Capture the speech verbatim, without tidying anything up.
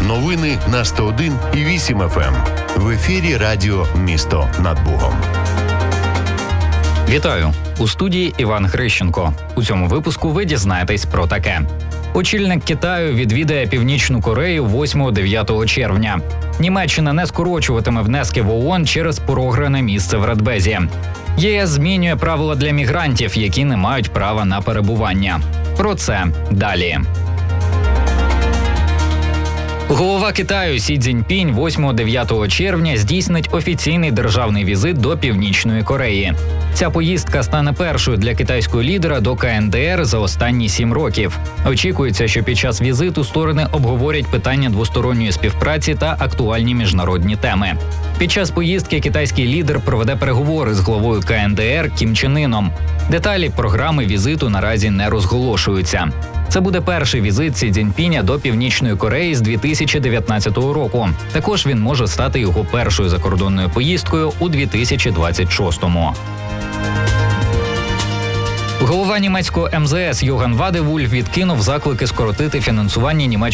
Новини на сто один і вісім еф ем. В ефірі радіо «Місто над Богом». Вітаю! У студії Іван Грищенко. У цьому випуску ви дізнаєтесь про таке. Очільник Китаю відвідає Північну Корею восьмого-дев'ятого червня. Німеччина не скорочуватиме внески в ООН через програне місце в Радбезі. ЄС змінює правила для мігрантів, які не мають права на перебування. Про це далі. Голова Китаю Сі Цзіньпінь восьмого-дев'ятого червня здійснить офіційний державний візит до Північної Кореї. Ця поїздка стане першою для китайського лідера до Ка Ен Де Ер за останні сім років. Очікується, що під час візиту сторони обговорять питання двосторонньої співпраці та актуальні міжнародні теми. Під час поїздки китайський лідер проведе переговори з главою Ка Ен Де Ер Кім Чен Іном. Деталі програми візиту наразі не розголошуються. Це буде перший візит Сі Цзіньпіня до Північної Кореї з дві тисячі дев'ятнадцятого року. Також він може стати його першою закордонною поїздкою у дві тисячі двадцять шостому. Голова німецького Ем Зе Ес Йоган Вадевульф відкинув заклики скоротити фінансування німецької